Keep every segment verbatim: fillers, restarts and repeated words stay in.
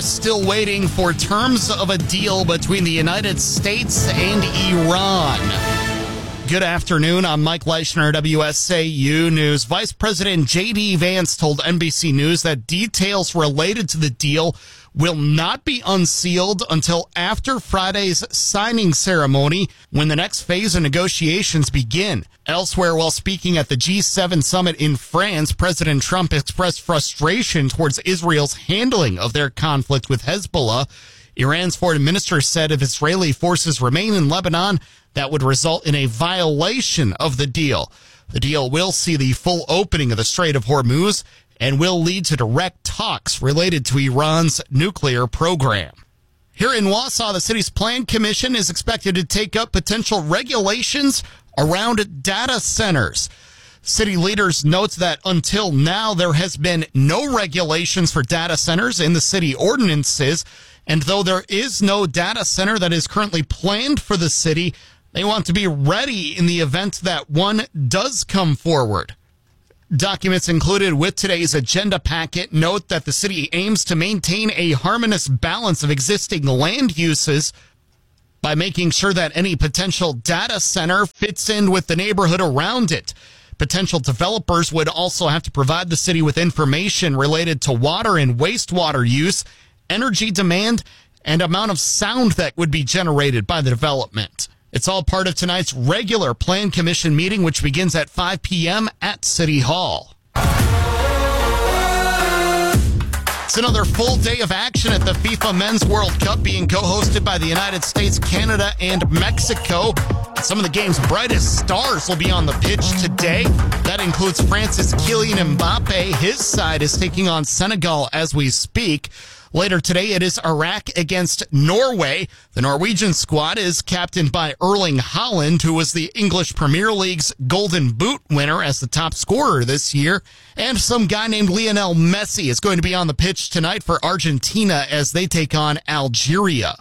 are still waiting for terms of a deal between the United States and Iran. Good afternoon. I'm Mike Leischner, W S A U News. Vice President J D. Vance told N B C News that details related to the deal will not be unsealed until after Friday's signing ceremony, when the next phase of negotiations begin. Elsewhere, while speaking at the G seven summit in France, President Trump expressed frustration towards Israel's handling of their conflict with Hezbollah. Iran's foreign minister said if Israeli forces remain in Lebanon, that would result in a violation of the deal. The deal will see the full opening of the Strait of Hormuz and will lead to direct talks related to Iran's nuclear program. Here in Wausau, the city's Plan Commission is expected to take up potential regulations around data centers. City leaders note that until now, there has been no regulations for data centers in the city ordinances. And though there is no data center that is currently planned for the city, they want to be ready in the event that one does come forward. Documents included with today's agenda packet note that the city aims to maintain a harmonious balance of existing land uses by making sure that any potential data center fits in with the neighborhood around it. Potential developers would also have to provide the city with information related to water and wastewater use, energy demand, and amount of sound that would be generated by the development. It's all part of tonight's regular Plan Commission meeting, which begins at five p.m. at City Hall. It's another full day of action at the FIFA Men's World Cup, being co-hosted by the United States, Canada, and Mexico. Some of the game's brightest stars will be on the pitch today. That includes France's Kylian Mbappe. His side is taking on Senegal as we speak. Later today, it is Iraq against Norway. The Norwegian squad is captained by Erling Haaland, who was the English Premier League's Golden Boot winner as the top scorer this year. And some guy named Lionel Messi is going to be on the pitch tonight for Argentina as they take on Algeria.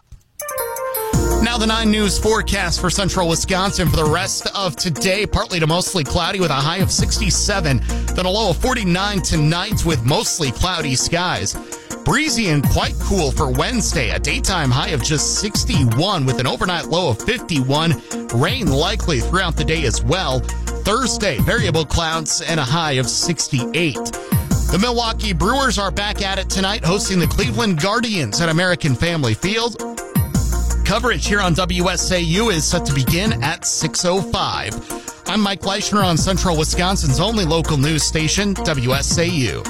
Now the nine News forecast for central Wisconsin for the rest of today. Partly to mostly cloudy with a high of sixty-seven, then a low of forty-nine tonight with mostly cloudy skies. Breezy and quite cool for Wednesday, a daytime high of just sixty-one with an overnight low of fifty-one. Rain likely throughout the day as well. Thursday, variable clouds and a high of sixty-eight. The Milwaukee Brewers are back at it tonight, hosting the Cleveland Guardians at American Family Field. Coverage here on W S A U is set to begin at six oh five. I'm Mike Leischner on Central Wisconsin's only local news station, W S A U.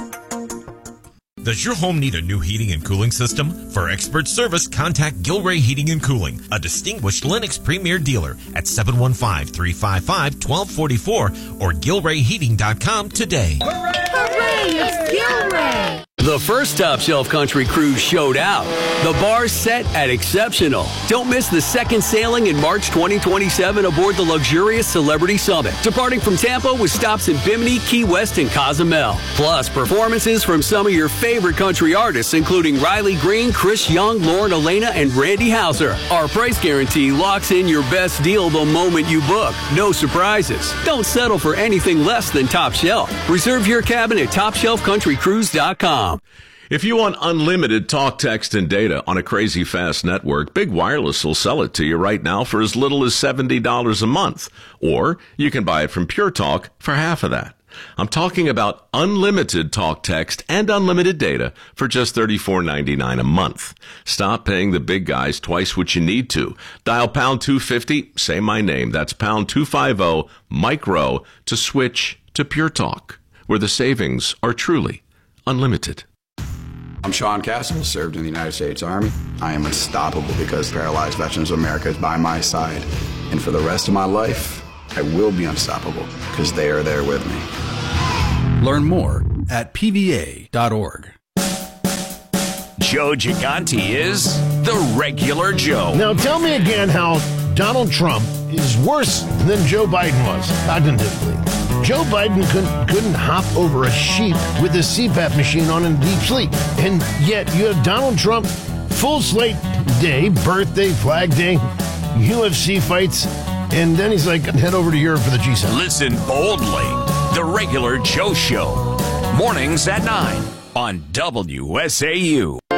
Does your home need a new heating and cooling system? For expert service, contact Gilray Heating and Cooling, a distinguished Lennox Premier dealer at seven one five, three five five, one two four four or Gilray Heating dot com today. Hooray! Hooray! It's Gilray! The first Top Shelf Country Cruise showed out. The bar's set at Exceptional. Don't miss the second sailing in March twenty twenty-seven aboard the luxurious Celebrity Summit, departing from Tampa with stops in Bimini, Key West, and Cozumel. Plus, performances from some of your favorite country artists, including Riley Green, Chris Young, Lauren Elena, and Randy Houser. Our price guarantee locks in your best deal the moment you book. No surprises. Don't settle for anything less than Top Shelf. Reserve your cabin at top shelf country cruise dot com. If you want unlimited talk, text, and data on a crazy fast network, Big Wireless will sell it to you right now for as little as seventy dollars a month. Or you can buy it from Pure Talk for half of that. I'm talking about unlimited talk, text, and unlimited data for just thirty-four ninety-nine a month. Stop paying the big guys twice what you need to. Dial pound two fifty, say my name. That's pound two fifty, micro, to switch to Pure Talk, where the savings are truly unlimited. I'm Sean Castle, served in the United States Army. I am unstoppable because Paralyzed Veterans of America is by my side. And for the rest of my life, I will be unstoppable because they are there with me. Learn more at P V A dot org. Joe Gigante is the regular Joe. Now tell me again how Donald Trump is worse than Joe Biden was cognitively. Joe Biden couldn't, couldn't hop over a sheep with a C PAP machine on in deep sleep. And yet you have Donald Trump, full slate day, birthday, flag day, U F C fights, and then he's like, head over to Europe for the G seven. Listen boldly. The Regular Joe Show. Mornings at nine on W S A U.